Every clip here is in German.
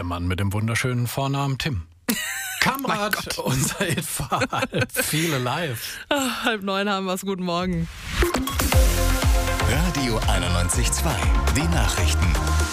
der Mann mit dem wunderschönen Vornamen Tim. Kamrat, unser Hitfall. Viele live. 8:30 haben wir es. Guten Morgen. Radio 91.2, die Nachrichten.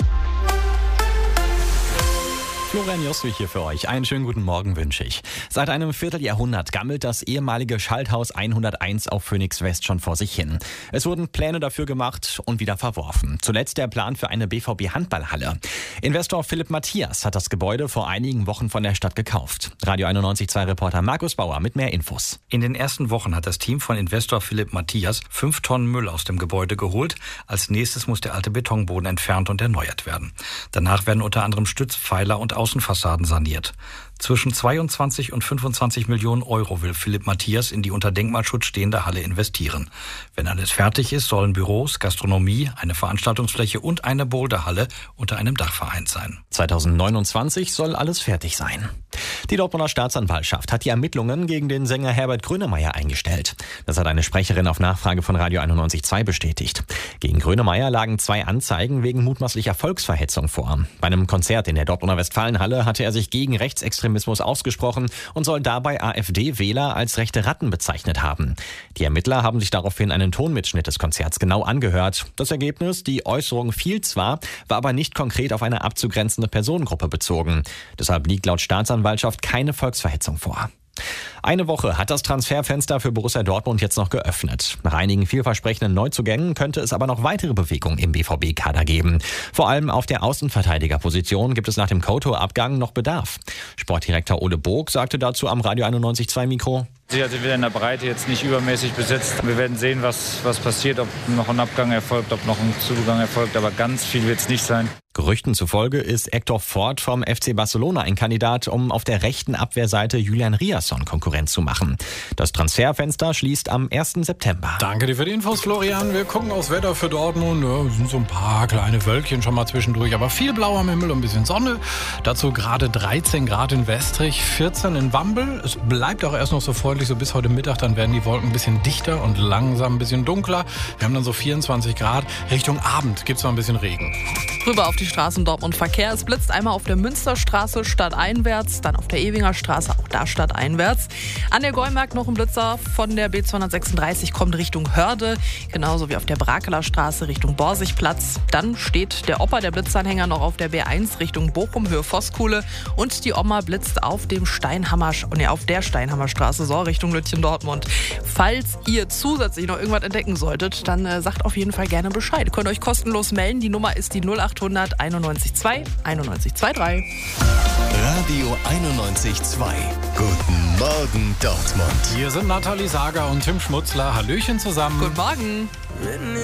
Florian Jostwig hier für euch. Einen schönen guten Morgen wünsche ich. Seit einem Vierteljahrhundert gammelt das ehemalige Schalthaus 101 auf Phoenix West schon vor sich hin. Es wurden Pläne dafür gemacht und wieder verworfen. Zuletzt der Plan für eine BVB-Handballhalle. Investor Philipp Matthias hat das Gebäude vor einigen Wochen von der Stadt gekauft. Radio 91.2-Reporter Markus Bauer mit mehr Infos. In den ersten Wochen hat das Team von Investor Philipp Matthias 5 Tonnen Müll aus dem Gebäude geholt. Als nächstes muss der alte Betonboden entfernt und erneuert werden. Danach werden unter anderem Stützpfeiler und Außenfassaden saniert. Zwischen 22 und 25 Millionen Euro will Philipp Matthias in die unter Denkmalschutz stehende Halle investieren. Wenn alles fertig ist, sollen Büros, Gastronomie, eine Veranstaltungsfläche und eine Boulderhalle unter einem Dach vereint sein. 2029 soll alles fertig sein. Die Dortmunder Staatsanwaltschaft hat die Ermittlungen gegen den Sänger Herbert Grönemeyer eingestellt. Das hat eine Sprecherin auf Nachfrage von Radio 91.2 bestätigt. Gegen Grönemeyer lagen 2 Anzeigen wegen mutmaßlicher Volksverhetzung vor. Bei einem Konzert in der Dortmunder Westfalenhalle hatte er sich gegen Rechtsextremismus ausgesprochen und soll dabei AfD-Wähler als rechte Ratten bezeichnet haben. Die Ermittler haben sich daraufhin einen Tonmitschnitt des Konzerts genau angehört. Das Ergebnis, die Äußerung fiel zwar, war aber nicht konkret auf eine abzugrenzende Personengruppe bezogen. Deshalb liegt laut Staatsanwaltschaft keine Volksverhetzung vor. Eine Woche hat das Transferfenster für Borussia Dortmund jetzt noch geöffnet. Nach einigen vielversprechenden Neuzugängen könnte es aber noch weitere Bewegungen im BVB-Kader geben. Vor allem auf der Außenverteidigerposition gibt es nach dem Couto-Abgang noch Bedarf. Sportdirektor Ole Bog sagte dazu am Radio 91.2 Mikro: Sicher sind wir in der Breite jetzt nicht übermäßig besetzt. Wir werden sehen, was passiert, ob noch ein Abgang erfolgt, ob noch ein Zugang erfolgt, aber ganz viel wird es nicht sein. Gerüchten zufolge ist Hector Ford vom FC Barcelona ein Kandidat, um auf der rechten Abwehrseite Julian Riasson Konkurrenz zu machen. Das Transferfenster schließt am 1. September. Danke dir für die Infos, Florian. Wir gucken aufs Wetter für Dortmund. Ja, es sind so ein paar kleine Wölkchen schon mal zwischendurch, aber viel blau am Himmel und ein bisschen Sonne. Dazu gerade 13 Grad in Westrich, 14 in Wambel. Es bleibt auch erst noch so freundlich, so bis heute Mittag. Dann werden die Wolken ein bisschen dichter und langsam ein bisschen dunkler. Wir haben dann so 24 Grad. Richtung Abend gibt es noch ein bisschen Regen. Rüber auf die Straßen Dortmund Verkehr. Es blitzt einmal auf der Münsterstraße stadteinwärts, dann auf der Ewinger Straße, auch da stadteinwärts. An der Gäumarkt noch ein Blitzer von der B236 kommt Richtung Hörde, genauso wie auf der Brakeler Straße Richtung Borsigplatz. Dann steht der Opa, der Blitzanhänger, noch auf der B1 Richtung Bochum, Höhe Voskuhle. Und die Oma blitzt auf der Steinhammerstraße, so Richtung Lütchen-Dortmund. Falls ihr zusätzlich noch irgendwas entdecken solltet, dann sagt auf jeden Fall gerne Bescheid. Ihr könnt euch kostenlos melden. Die Nummer ist die 0800 91.2 91.23. Radio 91.2. Guten Morgen Dortmund. Hier sind Nathalie Sager und Tim Schmutzler. Hallöchen zusammen. Guten Morgen.